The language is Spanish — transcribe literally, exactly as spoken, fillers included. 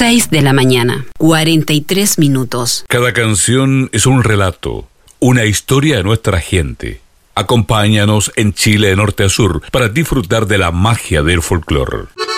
seis de la mañana, cuarenta y tres minutos. Cada canción es un relato, una historia de nuestra gente. Acompáñanos en Chile de norte a sur para disfrutar de la magia del folclore.